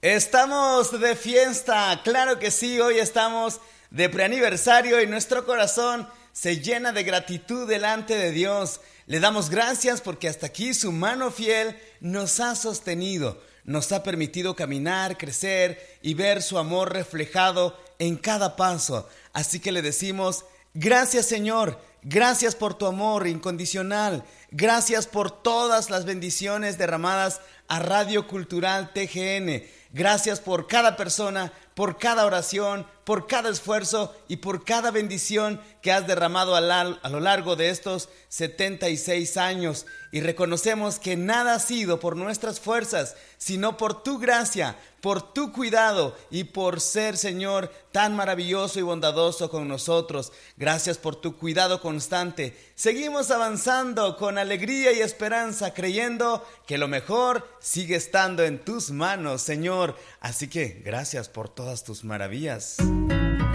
Estamos de fiesta, claro que sí, hoy estamos de preaniversario y nuestro corazón se llena de gratitud delante de Dios. Le damos gracias porque hasta aquí su mano fiel nos ha sostenido, nos ha permitido caminar, crecer y ver su amor reflejado en cada paso. Así que le decimos, gracias Señor, gracias por tu amor incondicional, gracias por todas las bendiciones derramadas a Radio Cultural TGN. Gracias por cada persona, por cada oración, por cada esfuerzo y por cada bendición que has derramado a lo largo de estos 76 años. Y reconocemos que nada ha sido por nuestras fuerzas, sino por tu gracia, por tu cuidado y por ser, Señor, tan maravilloso y bondadoso con nosotros. Gracias por tu cuidado constante. Seguimos avanzando con alegría y esperanza, creyendo que lo mejor sigue estando en tus manos, Señor. Así que gracias por todas tus maravillas.